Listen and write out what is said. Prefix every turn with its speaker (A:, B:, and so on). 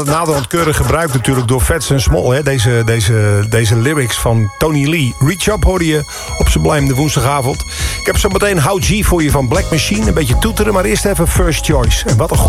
A: Naderhand keurig gebruikt natuurlijk door Fats en Small. Hè? Deze lyrics van Tony Lee. Reach Up hoorde je op Sublime de woensdagavond. Ik heb zo meteen How G voor je van Black Machine. Een beetje toeteren, maar eerst even First Choice. En wat een goede